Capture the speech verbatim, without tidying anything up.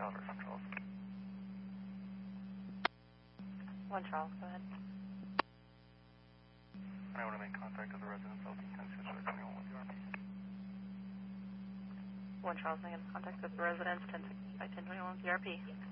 Charles or Charles. One Charles, go ahead. I want to make contact with the residents of ten six twenty-one with U R P. One Charles making contact with the residents, ten sixty by ten twenty-one with U R P.